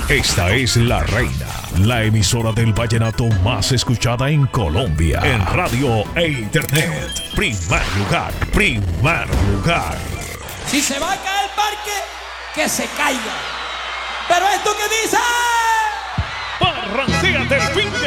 Esta es La Reina, la emisora del vallenato más escuchada en Colombia. En radio e internet. Primer lugar, primer lugar. Si se va a caer el parque, que se caiga. Pero esto que dice... Barranquilla del fin de